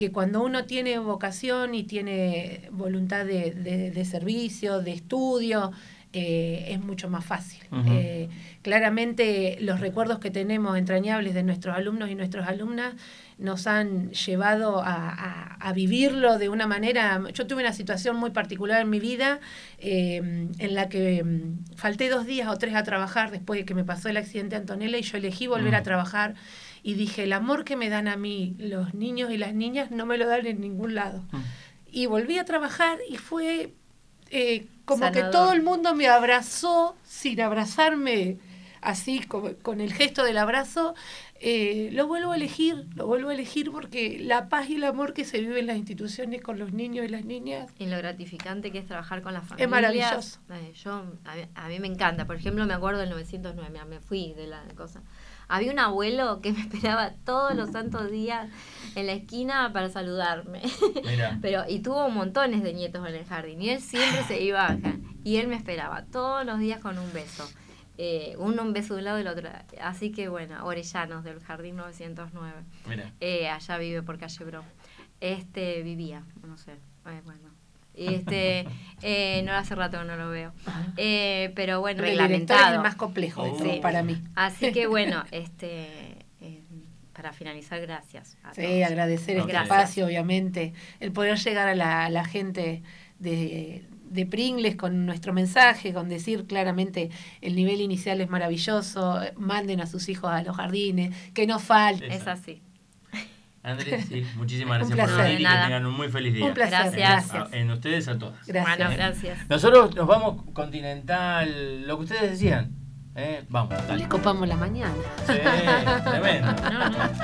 que cuando uno tiene vocación y tiene voluntad de servicio, de estudio, es mucho más fácil. Uh-huh. Claramente los recuerdos que tenemos entrañables de nuestros alumnos y nuestras alumnas nos han llevado a vivirlo de una manera. Yo tuve una situación muy particular en mi vida en la que falté 2 días o 3 a trabajar después de que me pasó el accidente de Antonella, y yo elegí volver a trabajar y dije, el amor que me dan a mí los niños y las niñas no me lo dan en ningún lado. Y volví a trabajar y fue como sanador. Que todo el mundo me abrazó sin abrazarme así con el gesto del abrazo. Lo vuelvo a elegir porque la paz y el amor que se vive en las instituciones con los niños y las niñas. Y lo gratificante que es trabajar con las familias. Es maravilloso. A mí me encanta. Por ejemplo, me acuerdo del 909, me fui de la cosa. Había un abuelo que me esperaba todos los santos días en la esquina para saludarme. Y tuvo montones de nietos en el jardín. Y él siempre se iba acá. Y él me esperaba todos los días con un beso. Un beso de un lado y del otro. Así que bueno, Orellanos del Jardín 909. Allá vive por calle Bro. Vivía, no sé. Bueno. No hace rato que no lo veo, pero bueno, reglamentado. Es el más complejo de todo para mí. Así que bueno, para finalizar, gracias a todos. Agradecer este espacio, obviamente, el poder llegar a la gente de Pringles con nuestro mensaje, con decir claramente el nivel inicial es maravilloso, manden a sus hijos a los jardines, que no falte. Es así. Andrés, sí, muchísimas gracias por venir y que tengan un muy feliz día. Un placer. Gracias. En ustedes a todas. Gracias. Bueno, gracias. Nosotros nos vamos Continental, lo que ustedes decían. Vamos, dale. Les copamos la mañana. Sí, tremendo. No.